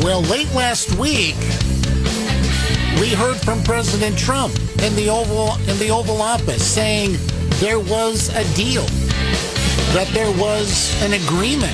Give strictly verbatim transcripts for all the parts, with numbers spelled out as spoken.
Well, late last week, we heard from President Trump in the Oval in the Oval Office saying there was a deal, that there was an agreement,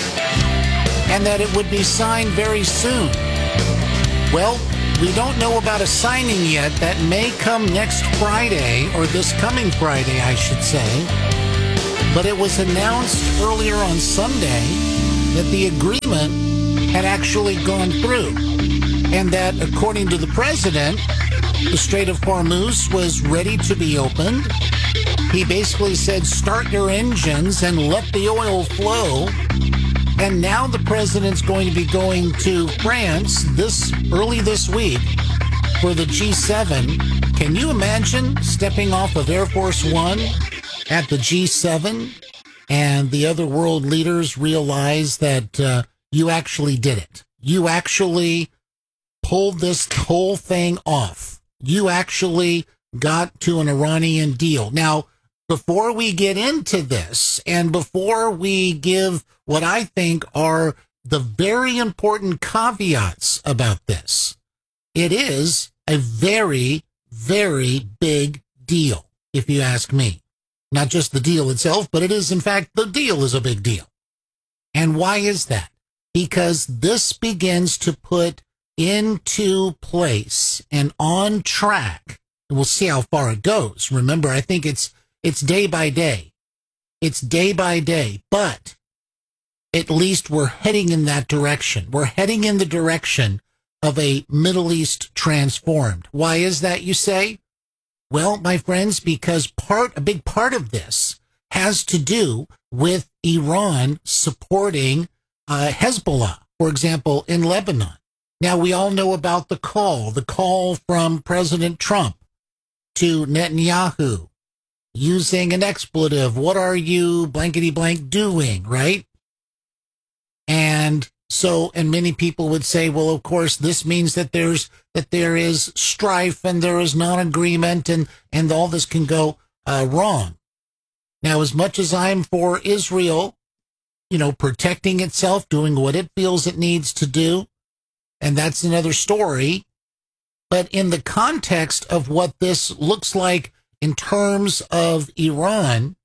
and that it would be signed very soon. Well, we don't know about a signing yet. That may come next Friday, or this coming Friday, I should say. But it was announced earlier on Sunday that the agreement had actually gone through, and that, according to the president, the Strait of Hormuz was ready to be opened. He basically said, start your engines and let the oil flow. And now the president's going to be going to France this early this week for the G seven. Can you imagine stepping off of Air Force One at the G seven and the other world leaders realize that uh, you actually did it? You actually pulled this whole thing off. You actually got to an Iranian deal. Now, before we get into this, and before we give what I think are the very important caveats about this, it is a very, very big deal, if you ask me. Not just the deal itself, but it is, in fact, the deal is a big deal. And why is that? Because this begins to put into place and on track, and we'll see how far it goes. Remember, I think it's it's day by day. It's day by day, but at least we're heading in that direction. We're heading in the direction of a Middle East transformed. Why is that, you say? Well, my friends, because part a big part of this has to do with Iran supporting uh, Hezbollah, for example, in Lebanon. Now, we all know about the call, the call from President Trump to Netanyahu using an expletive. What are you blankety blank doing, right? And so, and many people would say, well, of course, this means that there's, that there is strife and there is non-agreement and, and all this can go uh, wrong. Now, as much as I'm for Israel, you know, protecting itself, doing what it feels it needs to do, and that's another story. But in the context of what this looks like in terms of Iran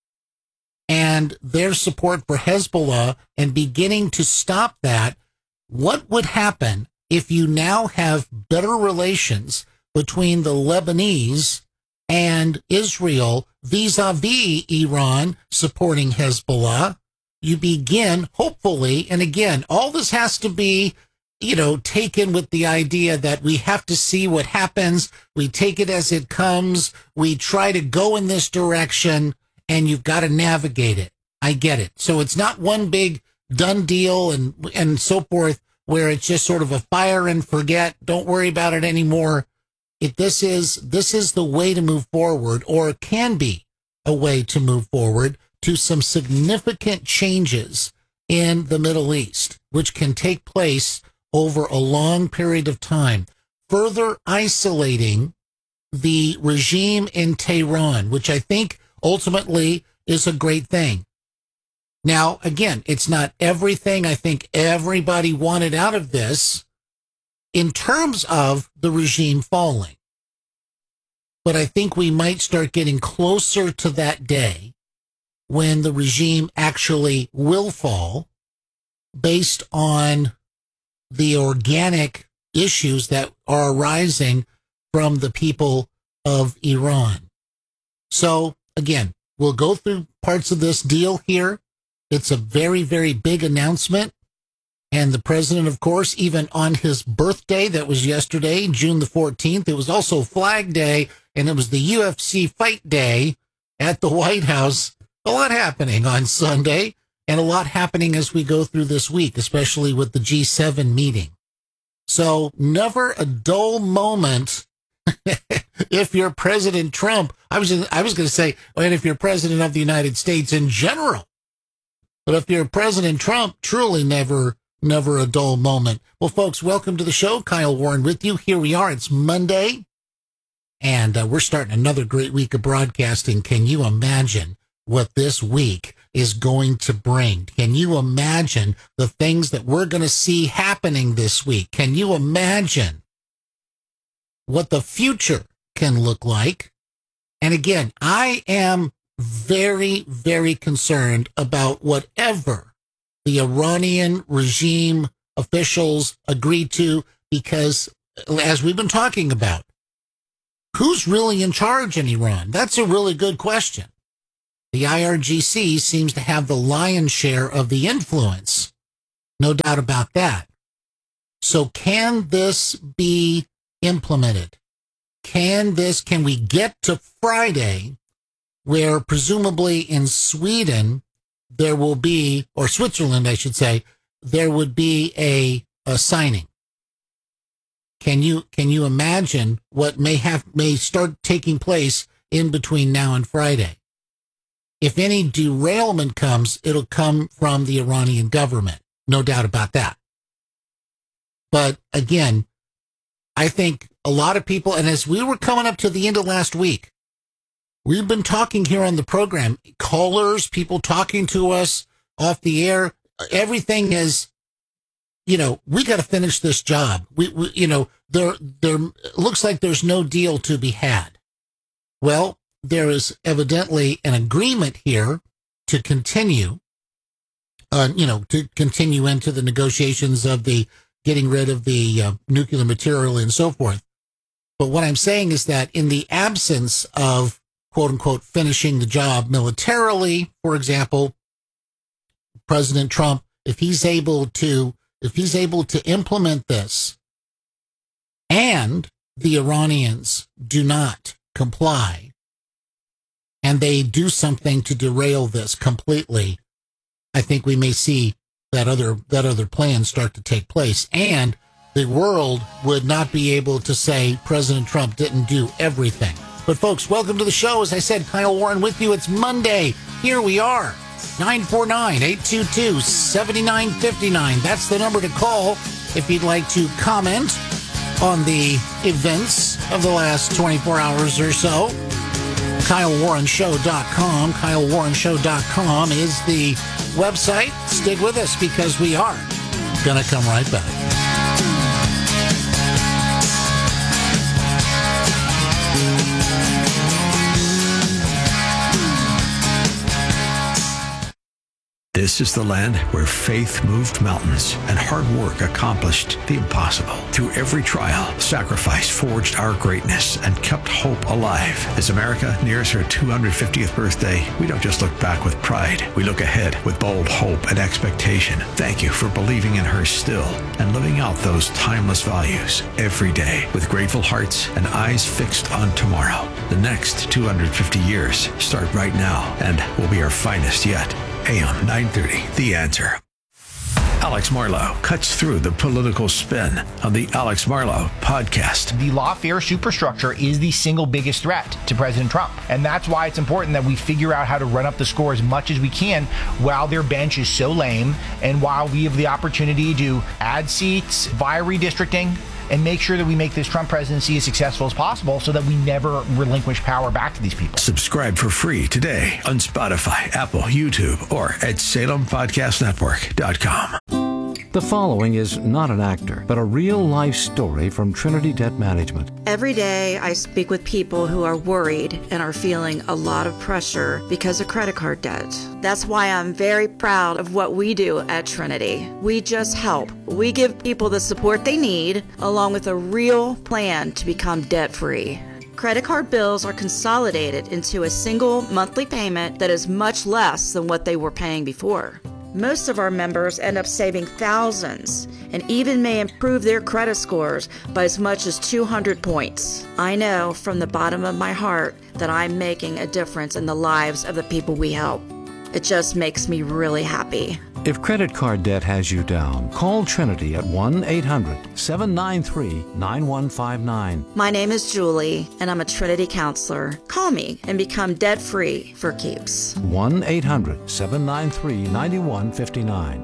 and their support for Hezbollah and beginning to stop that, what would happen if you now have better relations between the Lebanese and Israel vis-a-vis Iran supporting Hezbollah? You begin, hopefully, and again, all this has to be, you know, taken with the idea that we have to see what happens. We take it as it comes. We try to go in this direction, and you've got to navigate it. I get it. So it's not one big done deal and and so forth, where it's just sort of a fire and forget. Don't worry about it anymore. If this is this is the way to move forward, or it can be a way to move forward to some significant changes in the Middle East, which can take place over a long period of time, further isolating the regime in Tehran, which I think ultimately is a great thing. Now, again, it's not everything I think everybody wanted out of this in terms of the regime falling. But I think we might start getting closer to that day when the regime actually will fall based on the organic issues that are arising from the people of Iran. So, again, we'll go through parts of this deal here. It's a very, very big announcement. And the president, of course, even on his birthday, that was yesterday, June the fourteenth, it was also Flag Day, and it was the U F C Fight Day at the White House. A lot happening on Sunday. And a lot happening as we go through this week, especially with the G seven meeting. So never a dull moment if you're President Trump. I was I was going to say, and if you're President of the United States in general. But if you're President Trump, truly never, never a dull moment. Well, folks, welcome to the show. Kyle Warren with you. Here we are. It's Monday. And uh, we're starting another great week of broadcasting. Can you imagine what this week is going to bring. Can you imagine the things that we're going to see happening this week? Can you imagine what the future can look like? And again, I am very, very concerned about whatever the Iranian regime officials agree to, because as we've been talking about, who's really in charge in Iran? That's a really good question. The I R G C seems to have the lion's share of the influence. No doubt about that. So can this be implemented? Can this, can we get to Friday where presumably in Sweden there will be, or Switzerland, I should say, there would be a, a signing? Can you, can you imagine what may have, may start taking place in between now and Friday? If any derailment comes, it'll come from the Iranian government. No doubt about that. But again, I think a lot of people, and as we were coming up to the end of last week, we've been talking here on the program, callers, people talking to us off the air, everything is, you know, we got to finish this job. We, we, you know, there, there looks like there's no deal to be had. Well, there is evidently an agreement here to continue, uh, you know, to continue into the negotiations of the getting rid of the uh, nuclear material and so forth. But what I'm saying is that in the absence of, quote unquote, finishing the job militarily, for example, President Trump, if he's able to, if he's able to implement this and the Iranians do not comply, and they do something to derail this completely, I think we may see that other that other plan start to take place. And the world would not be able to say President Trump didn't do everything. But folks, welcome to the show. As I said, Kyle Warren with you. It's Monday. Here we are. nine four nine, eight two two, seven nine five nine. That's the number to call if you'd like to comment on the events of the last twenty-four hours or so. Kyle Warren Show dot com. Kyle Warren Show dot com is the website. Stick with us because we are going to come right back. This is the land where faith moved mountains and hard work accomplished the impossible. Through every trial, sacrifice forged our greatness and kept hope alive. As America nears her two hundred fiftieth birthday, we don't just look back with pride. We look ahead with bold hope and expectation. Thank you for believing in her still and living out those timeless values every day with grateful hearts and eyes fixed on tomorrow. The next two hundred fifty years start right now and will be our finest yet. A M nine thirty, The Answer. Alex Marlow cuts through the political spin on the Alex Marlow Podcast. The lawfare superstructure is the single biggest threat to President Trump. And that's why it's important that we figure out how to run up the score as much as we can while their bench is so lame and while we have the opportunity to add seats via redistricting and make sure that we make this Trump presidency as successful as possible so that we never relinquish power back to these people. Subscribe for free today on Spotify, Apple, YouTube, or at Salem Podcast Network dot com. The following is not an actor, but a real-life story from Trinity Debt Management. Every day I speak with people who are worried and are feeling a lot of pressure because of credit card debt. That's why I'm very proud of what we do at Trinity. We just help. We give people the support they need, along with a real plan to become debt-free. Credit card bills are consolidated into a single monthly payment that is much less than what they were paying before. Most of our members end up saving thousands and even may improve their credit scores by as much as two hundred points. I know from the bottom of my heart that I'm making a difference in the lives of the people we help. It just makes me really happy. If credit card debt has you down, call Trinity at one eight hundred, seven nine three, nine one five nine. My name is Julie, and I'm a Trinity counselor. Call me and become debt-free for keeps. one eight hundred, seven nine three, nine one five nine.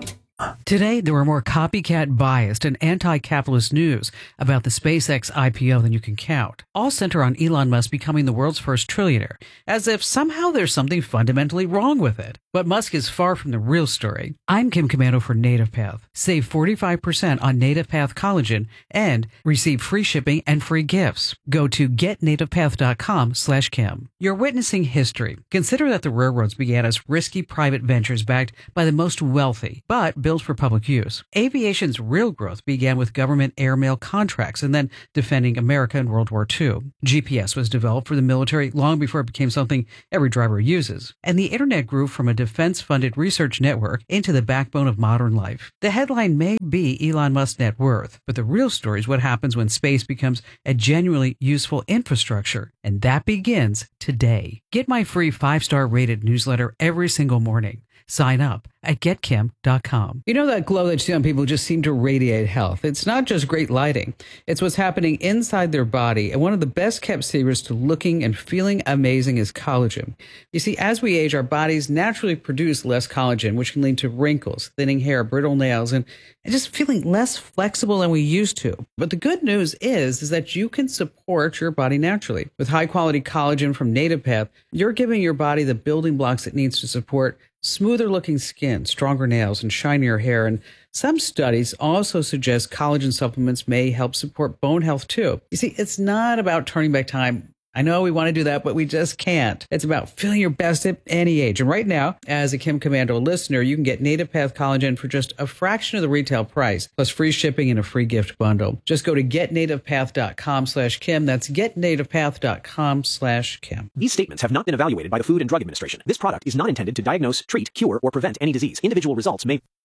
Today, there are more copycat biased and anti-capitalist news about the SpaceX I P O than you can count. All center on Elon Musk becoming the world's first trillionaire, as if somehow there's something fundamentally wrong with it. But Musk is far from the real story. I'm Kim Commando for NativePath. Save forty-five percent on NativePath collagen and receive free shipping and free gifts. Go to getnativepath.com slash Kim. You're witnessing history. Consider that the railroads began as risky private ventures backed by the most wealthy, but built for public use. Aviation's real growth began with government airmail contracts and then defending America in World War Two. G P S was developed for the military long before it became something every driver uses. And the internet grew from a defense-funded research network into the backbone of modern life. The headline may be Elon Musk's net worth, but the real story is what happens when space becomes a genuinely useful infrastructure. And that begins today. Get my free five-star rated newsletter every single morning. Sign up at get kim dot com. You know that glow that you see on people just seem to radiate health. It's not just great lighting. It's what's happening inside their body. And one of the best kept secrets to looking and feeling amazing is collagen. You see, as we age, our bodies naturally produce less collagen, which can lead to wrinkles, thinning hair, brittle nails, and, and just feeling less flexible than we used to. But the good news is, is that you can support your body naturally. With high quality collagen from NativePath, you're giving your body the building blocks it needs to support smoother looking skin, stronger nails, and shinier hair. And some studies also suggest collagen supplements may help support bone health too. You see, it's not about turning back time. I know we want to do that, but we just can't. It's about feeling your best at any age. And right now, as a Kim Commando listener, you can get NativePath collagen for just a fraction of the retail price, plus free shipping and a free gift bundle. Just go to getnativepath.com slash Kim. That's getnativepath.com slash Kim. These statements have not been evaluated by the Food and Drug Administration. This product is not intended to diagnose, treat, cure, or prevent any disease. Individual results may